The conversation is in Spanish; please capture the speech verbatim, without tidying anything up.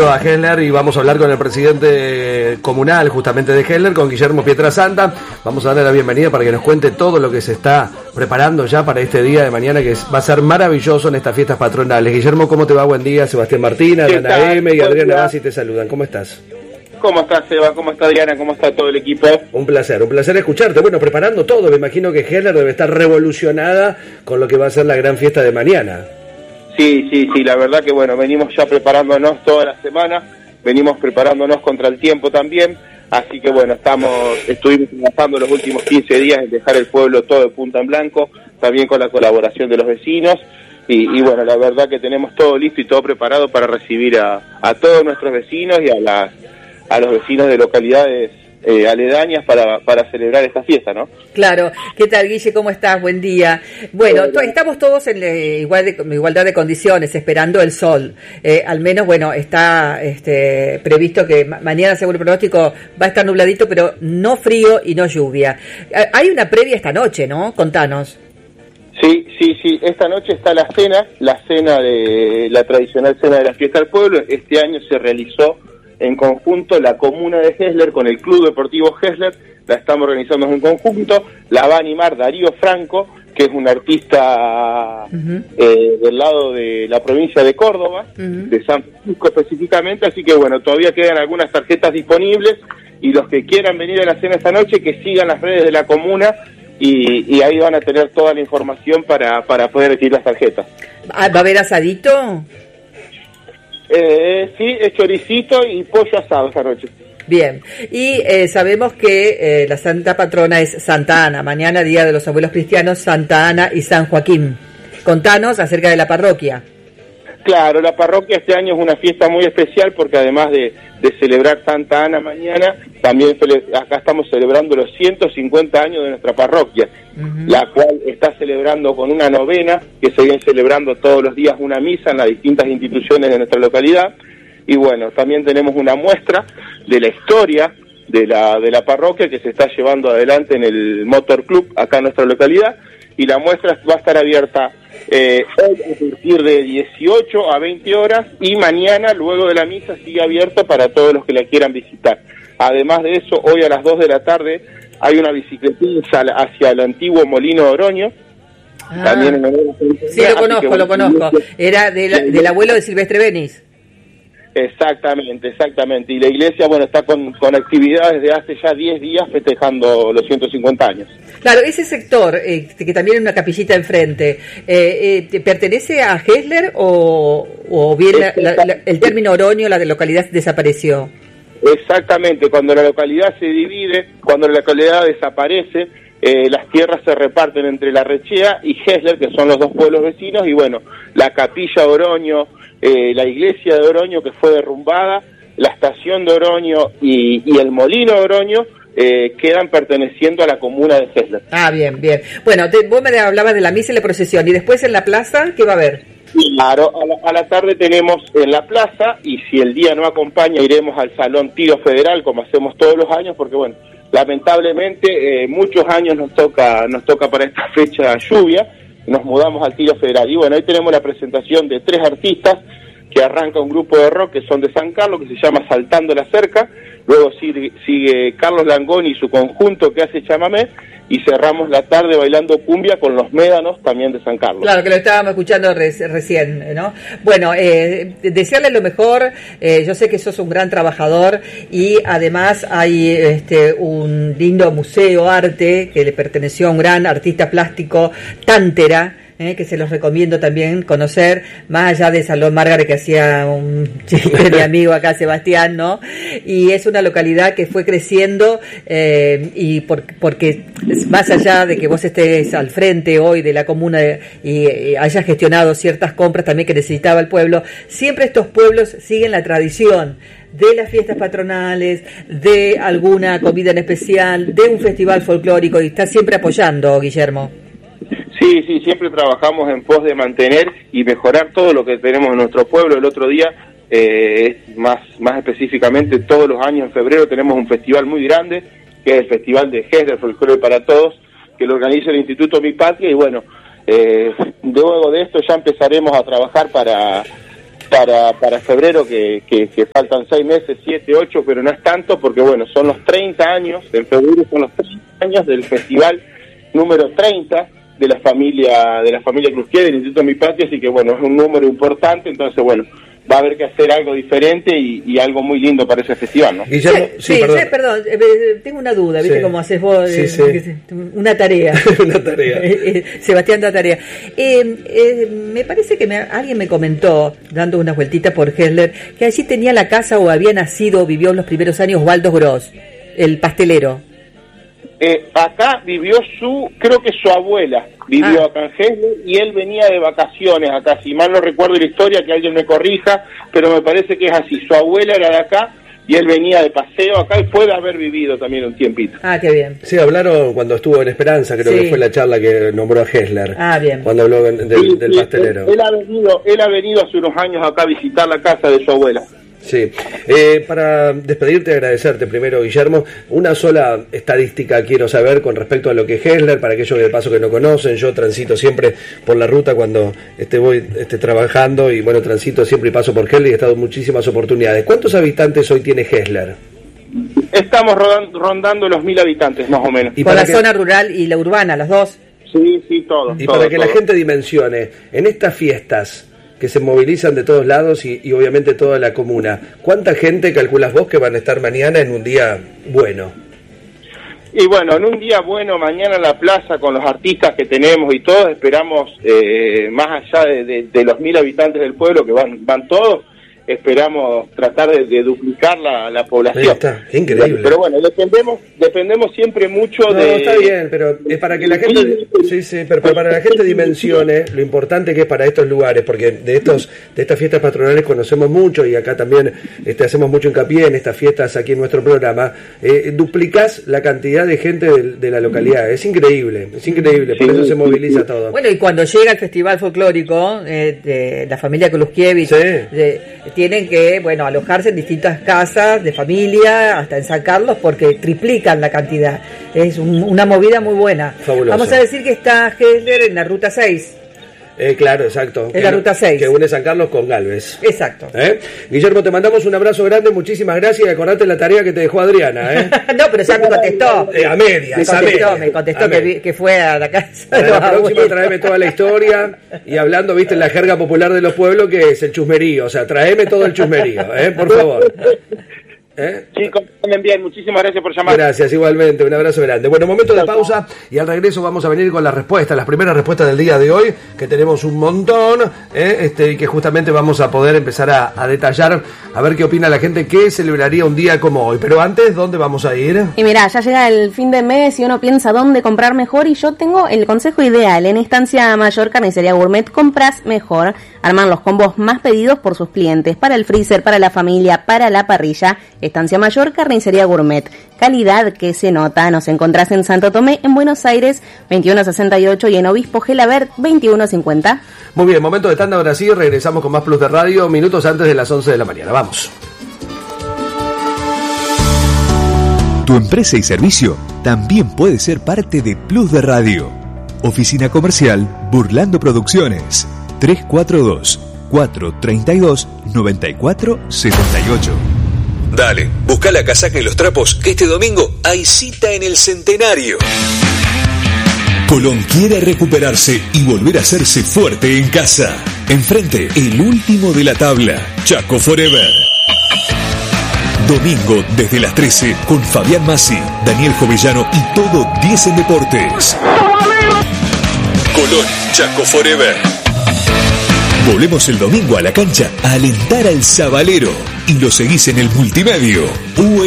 A Hesler y vamos a hablar con el presidente comunal justamente de Hesler, con Guillermo Pietrasanta. Vamos a darle la bienvenida para que nos cuente todo lo que se está preparando ya para este día de mañana, que va a ser maravilloso en estas fiestas patronales. Guillermo, ¿cómo te va? Buen día. Sebastián Martín, Adriana M y Adriana Bassi te saludan. ¿Cómo estás? ¿Cómo estás, Seba? ¿Cómo está Adriana? ¿Cómo está todo el equipo? Un placer, un placer escucharte. Bueno, preparando todo, me imagino que Hesler debe estar revolucionada con lo que va a ser la gran fiesta de mañana. Sí, sí, sí, la verdad que bueno, venimos ya preparándonos toda la semana, venimos preparándonos contra el tiempo también, así que bueno, estamos, estuvimos trabajando los últimos quince días en dejar el pueblo todo de punta en blanco, también con la colaboración de los vecinos, y, y bueno, la verdad que tenemos todo listo y todo preparado para recibir a, a todos nuestros vecinos y a, las, a los vecinos de localidades Eh, aledañas para, para celebrar esta fiesta, ¿no? Claro. ¿Qué tal, Guille? ¿Cómo estás? Buen día. Bueno, to- estamos todos en eh, igual de, igualdad de condiciones, esperando el sol. Eh, al menos, bueno, está este, previsto que ma- mañana, según el pronóstico, va a estar nubladito, pero no frío y no lluvia. Eh, hay una previa esta noche, ¿no? Contanos. Sí, sí, sí. Esta noche está la cena, la cena de la tradicional cena de la fiesta del pueblo. Este año se realizó en conjunto la comuna de Hesler con el Club Deportivo Hesler, la estamos organizando en conjunto, la va a animar Darío Franco, que es un artista uh-huh. eh, del lado de la provincia de Córdoba, uh-huh. de San Francisco específicamente, así que bueno, todavía quedan algunas tarjetas disponibles y los que quieran venir a la cena esta noche que sigan las redes de la comuna y, y ahí van a tener toda la información para, para poder recibir las tarjetas. ¿Va a haber asadito? Eh, sí, es choricito y pollo asado esta noche. Bien, y eh, sabemos que eh, la santa patrona es Santa Ana, mañana día de los abuelos cristianos, Santa Ana y San Joaquín. Contanos acerca de la parroquia. Claro, la parroquia este año es una fiesta muy especial porque además de, de celebrar Santa Ana mañana, también acá estamos celebrando los ciento cincuenta años de nuestra parroquia, uh-huh. la cual está celebrando con una novena, que se viene celebrando todos los días una misa en las distintas instituciones de nuestra localidad, y bueno, también tenemos una muestra de la historia de la, de la parroquia que se está llevando adelante en el Motor Club acá en nuestra localidad, y la muestra va a estar abierta eh, hoy a partir de dieciocho a veinte horas y mañana luego de la misa sigue abierto para todos los que la quieran visitar. Además de eso, hoy a las dos de la tarde hay una bicicletín hacia el antiguo Molino de Oroño. Ah, también en el... Sí, lo conozco, que, lo conozco. Era de la, del abuelo de Silvestre Benis. Exactamente, exactamente. Y la iglesia, bueno, está con, con actividades de hace ya diez días festejando los ciento cincuenta años. Claro, ese sector, eh, que también hay una capillita enfrente, eh, eh, ¿pertenece a Hesler o, o bien la, la, la, el término Oroño, la de localidad, desapareció? Exactamente, cuando la localidad se divide, cuando la localidad desaparece, eh, las tierras se reparten entre La Rechea y Hesler, que son los dos pueblos vecinos, y bueno, la capilla de Oroño, eh, la iglesia de Oroño que fue derrumbada, la estación de Oroño y, y el molino de Oroño, Eh, quedan perteneciendo a la comuna de Hesler. Ah, bien, bien. Bueno, te, vos me hablabas de la misa y la procesión, y después en la plaza, ¿qué va a haber? Claro, a la, a la tarde tenemos en la plaza, y si el día no acompaña, iremos al Salón Tiro Federal, como hacemos todos los años, porque bueno, lamentablemente eh, muchos años nos toca, nos toca para esta fecha lluvia, nos mudamos al Tiro Federal, y bueno, hoy tenemos la presentación de tres artistas, que arranca un grupo de rock que son de San Carlos, que se llama Saltando la Cerca, luego sigue, sigue Carlos Langoni y su conjunto que hace chamamé, y cerramos la tarde bailando cumbia con los Médanos, también de San Carlos. Claro, que lo estábamos escuchando re- recién, ¿no? Bueno, eh, desearle lo mejor, eh, yo sé que sos un gran trabajador, y además hay este un lindo museo, arte, que le perteneció a un gran artista plástico, Tántera, Eh, que se los recomiendo también conocer, más allá de Salón Margaret, que hacía un chiste de amigo acá, Sebastián, ¿no? Y es una localidad que fue creciendo, eh, y por, porque más allá de que vos estés al frente hoy de la comuna de, y, y hayas gestionado ciertas compras también que necesitaba el pueblo, siempre estos pueblos siguen la tradición de las fiestas patronales, de alguna comida en especial, de un festival folclórico, y está siempre apoyando, Guillermo. Sí, sí, siempre trabajamos en pos de mantener y mejorar todo lo que tenemos en nuestro pueblo. El otro día, eh, más, más específicamente, todos los años en febrero tenemos un festival muy grande, que es el Festival de Hesler, Folclore para Todos, que lo organiza el Instituto Mi Patria, y bueno, eh, luego de esto ya empezaremos a trabajar para, para, para febrero, que, que, que faltan seis meses, siete, ocho, pero no es tanto, porque bueno, son los treinta años, en febrero son los treinta años del festival número treinta de la familia de la familia Clusquievi del Instituto Mi Patria, así que bueno, es un número importante, entonces bueno, va a haber que hacer algo diferente y, y algo muy lindo para ese festival, ¿no? Guillermo, sí, sí, perdón. Sí, perdón, eh, tengo una duda, ¿viste? Sí. Cómo haces vos, eh, sí, sí. Una tarea. Una tarea. Sebastián da tarea. Eh, eh, me parece que me, alguien me comentó, dando unas vueltitas por Hessler, que allí tenía la casa o había nacido, vivió en los primeros años Osvaldo Gross, el pastelero. Eh, acá vivió su, creo que su abuela vivió ah. acá en Hessler, y él venía de vacaciones acá, si mal no recuerdo la historia, que alguien me corrija, pero me parece que es así, su abuela era de acá y él venía de paseo acá y puede haber vivido también un tiempito. Ah, qué bien. Sí, hablaron cuando estuvo en Esperanza, creo sí. que fue la charla que nombró a Hessler. Ah, bien. Cuando habló del, sí, del sí, pastelero. Él, él, ha venido, él ha venido hace unos años acá a visitar la casa de su abuela. Sí, eh, para despedirte, agradecerte primero, Guillermo, una sola estadística quiero saber con respecto a lo que es Hessler, para aquellos de paso que no conocen. Yo transito siempre por la ruta cuando esté, voy esté trabajando y bueno, transito siempre y paso por Hessler y he estado en muchísimas oportunidades. ¿Cuántos habitantes hoy tiene Hessler? Estamos rodando, rondando los mil habitantes más o menos. ¿Y con la que... zona rural y la urbana, las dos? Sí, sí, todo. Y todo, para que todo. la gente dimensione, en estas fiestas que se movilizan de todos lados y, y obviamente toda la comuna, ¿cuánta gente calculas vos que van a estar mañana en un día bueno? Y bueno, en un día bueno, mañana en la plaza con los artistas que tenemos y todos, esperamos, eh, más allá de, de, de los mil habitantes del pueblo que van, van todos, esperamos tratar de, de duplicar la, la población. Ahí está, qué increíble. Pero bueno, dependemos dependemos siempre mucho no, de... No, está bien, pero es para que la gente... Sí, sí, pero para la gente dimensione lo importante que es para estos lugares, porque de estos de estas fiestas patronales conocemos mucho y acá también este, hacemos mucho hincapié en estas fiestas aquí en nuestro programa. Eh, duplicás la cantidad de gente de, de la localidad, es increíble, es increíble, por sí, eso se moviliza sí. todo. Bueno, y cuando llega el Festival Folclórico eh, de la familia Clusquievi, sí. de, tienen que, bueno, alojarse en distintas casas de familia, hasta en San Carlos, porque triplican la cantidad. Es un, una movida muy buena. Fabuloso. Vamos a decir que está Hessler en la ruta seis. Eh, claro, exacto. En que la ruta seis. Que une San Carlos con Galvez. Exacto. ¿Eh? Guillermo, te mandamos un abrazo grande, muchísimas gracias y acordate la tarea que te dejó Adriana. ¿eh? No, pero ya me contestó. Eh, a media, me contestó, a media. me contestó que, vi, que fue a la casa. Para la próxima traeme toda la historia y hablando, viste, en la jerga popular de los pueblos, que es el chusmerío. O sea, traeme todo el chusmerío, ¿eh? Por favor. ¿Eh? Chicos, también bien, muchísimas gracias por llamar. Gracias, igualmente, un abrazo grande. Bueno, momento de pausa y al regreso vamos a venir con las respuestas, las primeras respuestas del día de hoy, que tenemos un montón, ¿eh? este, y que justamente vamos a poder empezar a, a detallar, a ver qué opina la gente, qué celebraría un día como hoy. Pero antes, ¿dónde vamos a ir? Y mirá, ya llega el fin de mes y uno piensa dónde comprar mejor, y yo tengo el consejo ideal. En Estancia Mayor Carnicería Gourmet compras mejor. Arman los combos más pedidos por sus clientes, para el freezer, para la familia, para la parrilla. Estancia Mayor Carnicería Gourmet. Calidad que se nota. Nos encontrás en Santo Tomé, en Buenos Aires, veintiuno sesenta y ocho, y en Obispo Gelabert, veintiuno cincuenta. Muy bien, momento de tanda ahora sí. Regresamos con más Plus de Radio, minutos antes de las once de la mañana. Vamos. Tu empresa y servicio también puede ser parte de Plus de Radio. Oficina Comercial Burlando Producciones. tres cuatro dos, cuatro tres dos, nueve cuatro siete ocho. Dale, busca la casaca y los trapos, que este domingo hay cita en el Centenario. Colón quiere recuperarse y volver a hacerse fuerte en casa. Enfrente, el último de la tabla, Chaco Forever. Domingo desde las trece con Fabián Massi, Daniel Jovellano y todo diez en Deportes. Colón, Chaco Forever. Volvemos el domingo a la cancha a alentar al Sabalero y lo seguís en el multimedio.